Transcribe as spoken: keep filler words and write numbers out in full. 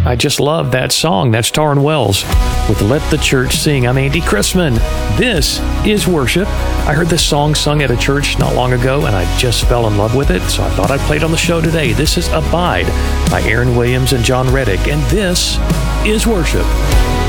I just love that song. That's Taryn Wells with Let the Church Sing. I'm Andy Chrisman. This is worship. I heard this song sung at a church not long ago, and I just fell in love with it, so I thought I'd play it on the show today. This is Abide by Aaron Williams and John Reddick, and this is worship.